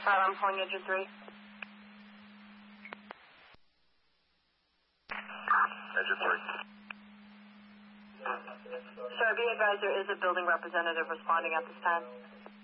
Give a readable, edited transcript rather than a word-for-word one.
I'm calling Engine 3. Engine 3. Sir, be advised there is a building representative responding at this time.